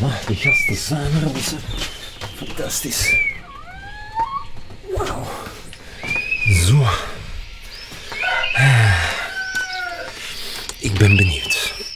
Voilà, de gasten zijn er. Fantastisch. Wauw. Zo. Ik ben benieuwd.